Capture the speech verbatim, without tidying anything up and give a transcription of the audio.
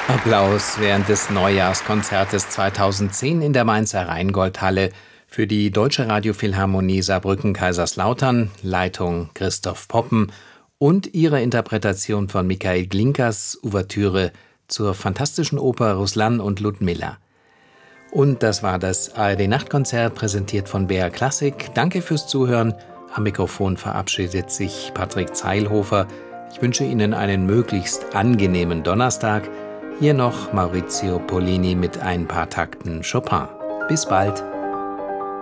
Applaus während des Neujahrskonzertes zweitausendzehn in der Mainzer Rheingoldhalle für die Deutsche Radiophilharmonie Saarbrücken-Kaiserslautern, Leitung Christoph Poppen und ihre Interpretation von Michael Glinkers Ouvertüre zur fantastischen Oper Ruslan und Ludmilla. Und das war das A R D-Nachtkonzert, präsentiert von B R Klassik. Danke fürs Zuhören. Am Mikrofon verabschiedet sich Patrick Zeilhofer. Ich wünsche Ihnen einen möglichst angenehmen Donnerstag. Hier noch Maurizio Pollini mit ein paar Takten Chopin. Bis bald.